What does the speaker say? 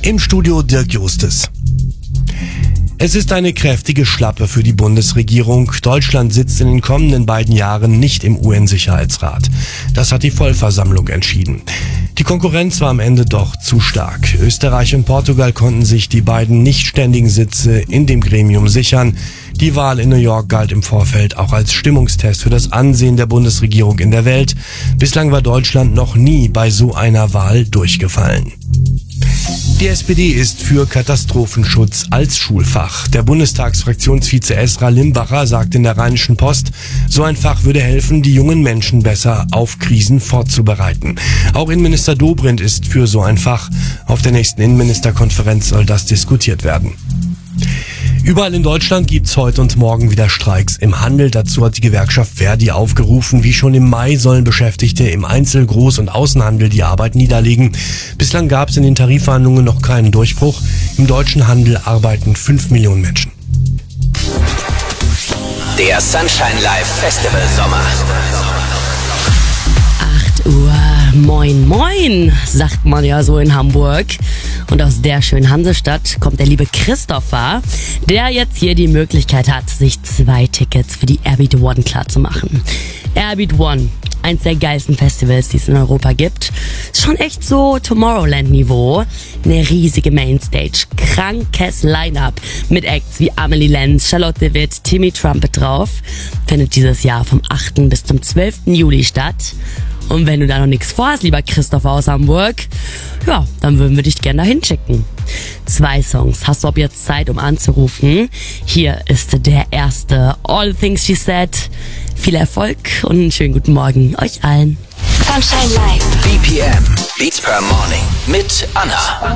Im Studio Dirk Justes. Es ist eine kräftige Schlappe für die Bundesregierung. Deutschland sitzt in den kommenden beiden Jahren nicht im UN-Sicherheitsrat. Das hat die Vollversammlung entschieden. Die Konkurrenz war am Ende doch zu stark. Österreich und Portugal konnten sich die beiden nicht ständigen Sitze in dem Gremium sichern. Die Wahl in New York galt im Vorfeld auch als Stimmungstest für das Ansehen der Bundesregierung in der Welt. Bislang war Deutschland noch nie bei so einer Wahl durchgefallen. Die SPD ist für Katastrophenschutz als Schulfach. Der Bundestagsfraktionsvize Esra Limbacher sagt in der Rheinischen Post, so ein Fach würde helfen, die jungen Menschen besser auf Krisen vorzubereiten. Auch Innenminister Dobrindt ist für so ein Fach. Auf der nächsten Innenministerkonferenz soll das diskutiert werden. Überall in Deutschland gibt's heute und morgen wieder Streiks im Handel. Dazu hat die Gewerkschaft Verdi aufgerufen. Wie schon im Mai sollen Beschäftigte im Einzel-, Groß- und Außenhandel die Arbeit niederlegen. Bislang gab's in den Tarifverhandlungen noch keinen Durchbruch. Im deutschen Handel arbeiten 5 Millionen Menschen. Der Sunshine Live Festival Sommer. 8 Uhr, moin moin, sagt man ja so in Hamburg. Und aus der schönen Hansestadt kommt der liebe Christopher, der jetzt hier die Möglichkeit hat, sich 2 Tickets für die Airbeat One klar zu machen. Airbeat One, eins der geilsten Festivals, die es in Europa gibt. Ist schon echt so Tomorrowland-Niveau. Eine riesige Mainstage, krankes Line-Up mit Acts wie Amelie Lenz, Charlotte Witt, Timmy Trumpet drauf. Findet dieses Jahr vom 8. bis zum 12. Juli statt. Und wenn du da noch nichts vorhast, lieber Christopher aus Hamburg, ja, dann würden wir dich gerne dahin schicken. 2 Songs hast du ab jetzt Zeit, um anzurufen. Hier ist der erste, All the Things She Said. Viel Erfolg und einen schönen guten Morgen euch allen. Sunshine Live. BPM, Beats per Morning mit Anna.